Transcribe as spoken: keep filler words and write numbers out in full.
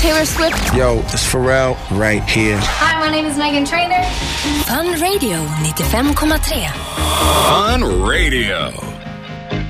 Taylor Swift. Yo, it's Pharrell right here. Hi, my name is Megan Trainor. Fun Radio ninety-fem komma tre. Fun Radio.